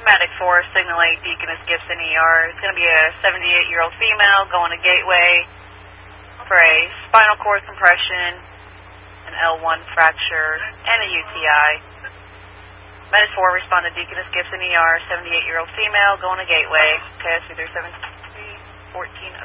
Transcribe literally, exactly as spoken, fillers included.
Medic four, Signal eight, Deaconess Gibson E R. It's going to be a seventy-eight-year-old female going to Gateway for a spinal cord compression, an L one fracture, and a U T I. Medic four, respond to Deaconess Gibson E R, seventy-eight-year-old female going to Gateway. K S three seven three, fourteen